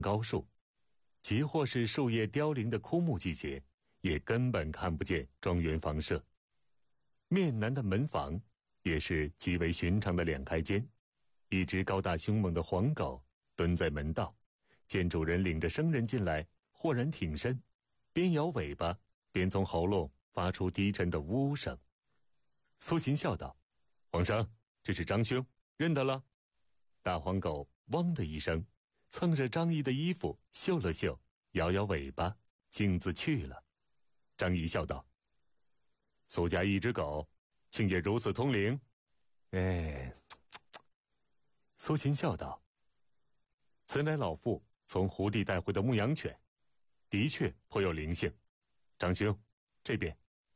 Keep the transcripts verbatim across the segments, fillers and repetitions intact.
高树，即或是树叶凋零的枯木季节，也根本看不见庄园房舍。面南的门房也是极为寻常的两开间，一只高大凶猛的黄狗蹲在门道，见主人领着生人进来，豁然挺身，边摇尾巴边从喉咙发出低沉的呜呜声。苏秦笑道：“皇上，这是张兄，认得了？”大黄狗汪的一声，蹭着张仪的衣服嗅了嗅，摇摇尾巴，径自去了。张仪笑道：“苏家一只狗，竟也如此通灵。”哎，苏秦笑道：“此乃老妇从胡地带回的牧羊犬，的确颇有灵性。张兄，这边。”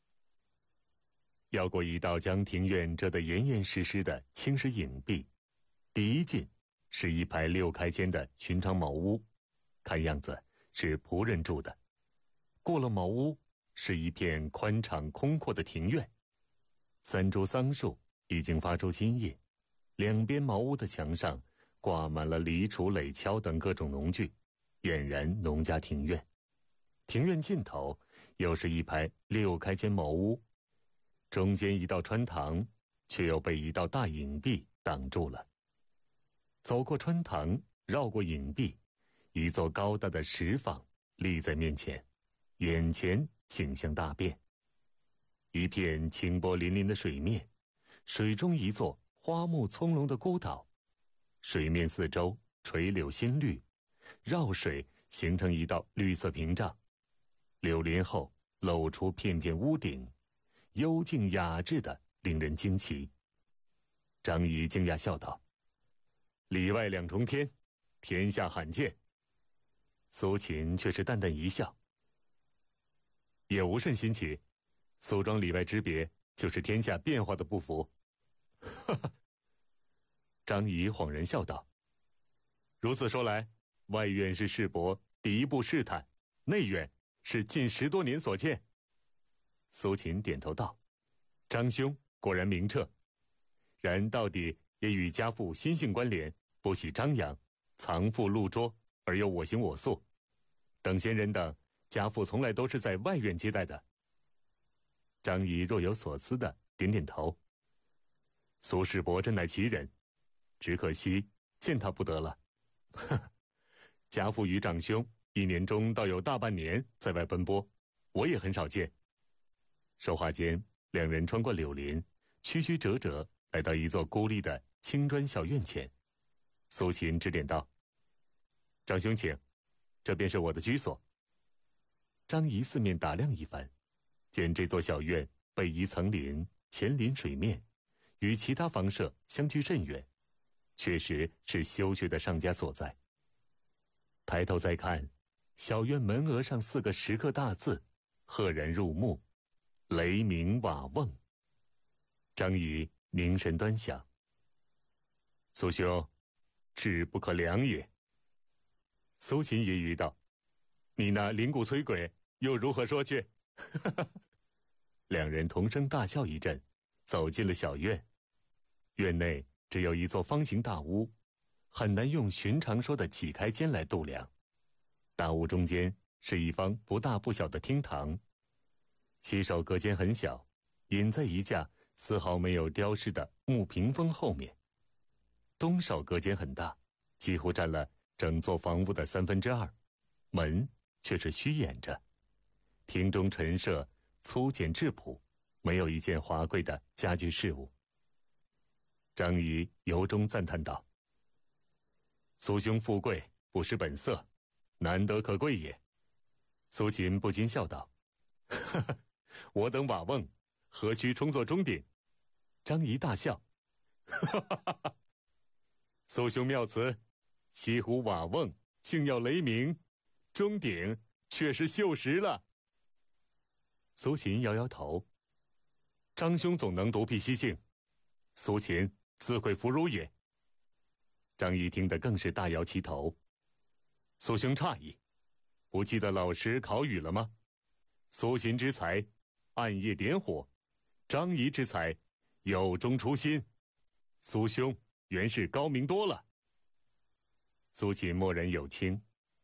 要过一道将庭院遮得严严实实的青石影壁，第一进是一排六开间的寻常茅屋，看样子是仆人住的。过了茅屋，是一片宽敞空阔的庭院，三株桑树已经发出新叶，两边茅屋的墙上挂满了犁锄垒锹等各种农具，俨然农家庭院。庭院尽头又是一排六开间茅屋，中间一道穿堂却又被一道大影壁挡住了。走过穿堂，绕过影壁，一座高大的石舫立在面前，眼前景象大变。一片清波粼粼的水面，水中一座花木葱茏的孤岛，水面四周垂柳新绿，绕水形成一道绿色屏障，柳林后露出片片屋顶，幽静雅致的令人惊奇。张仪惊讶笑道：“里外两重天，天下罕见。”苏秦却是淡淡一笑：“也无甚新奇，苏庄里外之别，就是天下变化的不符。”哈哈。张仪恍然笑道：“如此说来，外院是世伯第一步试探，内院是近十多年所见。”苏秦点头道：“张兄果然明澈，然到底也与家父心性关联，不喜张扬，藏富露拙，而又我行我素。等闲人等，家父从来都是在外院接待的。”张仪若有所思的点点头：“苏世伯真乃奇人，只可惜见他不得了。呵，家父与长兄一年中倒有大半年在外奔波，我也很少见。”说话间，两人穿过柳林，曲曲折折来到一座孤立的青砖小院前。苏秦指点道：“张兄请，这便是我的居所。”张仪四面打量一番，见这座小院背依层林，前临水面，与其他房舍相距甚远，确实是修学的上家所在。抬头再看，小院门额上四个石刻大字赫然入目：“雷鸣瓦瓮。”张仪凝神端详：“苏兄，志不可量也。”苏秦揶揄道：“你那灵骨摧鬼又如何说去？”两人同声大笑一阵，走进了小院。院内只有一座方形大屋，很难用寻常说的几开间来度量。大屋中间是一方不大不小的厅堂，洗手隔间很小，隐在一架丝毫没有雕饰的木屏风后面。东首隔间很大，几乎占了整座房屋的三分之二，门却是虚掩着。厅中陈设粗简质朴，没有一件华贵的家具饰物。张仪由衷赞叹道：“苏兄富贵不失本色，难得可贵也。”苏秦不禁笑道：“呵呵，我等瓦瓮何须充作钟鼎？”张仪大笑：“哈哈哈哈！苏兄妙词，西湖瓦瓮竟要雷鸣，钟鼎却是锈蚀了。”苏秦摇摇头：“张兄总能独辟蹊径，苏秦自愧弗如也。”张仪听得更是大摇其头：“苏兄诧异，不记得老师考语了吗？苏秦之才，暗夜点火；张仪之才，有中出新。苏兄原是高明多了。”苏秦默然有轻，